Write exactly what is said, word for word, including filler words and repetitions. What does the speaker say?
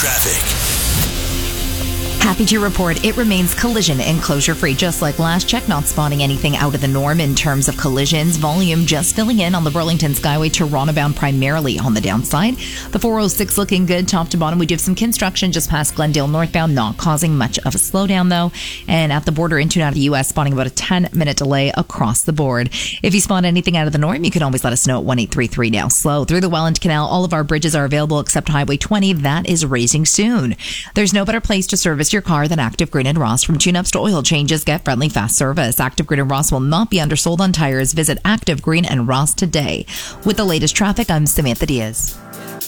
traffic. Happy to report it remains collision and closure free. Just like last check, not spotting anything out of the norm in terms of collisions. Volume just filling in on the Burlington Skyway, Toronto bound primarily on the downside. The four oh six looking good top to bottom. We do have some construction just past Glendale northbound, not causing much of a slowdown though. And at the border into and out of the U S, spotting about a ten minute delay across the board. If you spot anything out of the norm, you can always let us know at one eight three three now. Slow through the Welland Canal. All of our bridges are available except Highway twenty. That is raising soon. There's no better place to service your car than Active Green and Ross. From tune-ups to oil changes, get friendly fast service. Active Green and Ross will not be undersold on tires. Visit Active Green and Ross today. With the latest traffic, I'm Samantha Diaz.